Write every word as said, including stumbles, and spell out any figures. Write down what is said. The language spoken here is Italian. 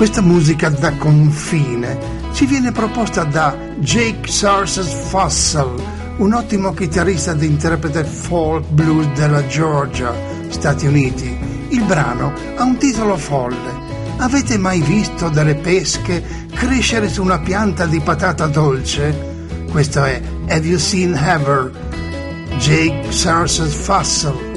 Questa musica da confine ci viene proposta da Jake Sarces Fossil, un ottimo chitarrista ed interprete folk blues della Georgia, Stati Uniti. Il brano ha un titolo folle. Avete mai visto delle pesche crescere su una pianta di patata dolce? Questo è Have You Seen Ever? Jake Sarces Fossil.